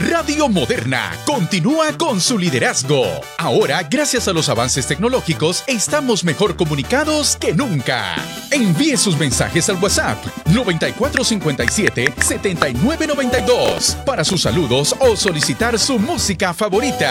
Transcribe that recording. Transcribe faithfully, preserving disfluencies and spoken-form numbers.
Radio Moderna continúa con su liderazgo. Ahora, gracias a los avances tecnológicos, estamos mejor comunicados que nunca. Envíe sus mensajes al WhatsApp noventa y cuatro cincuenta y siete setenta y nueve noventa y dos para sus saludos o solicitar su música favorita.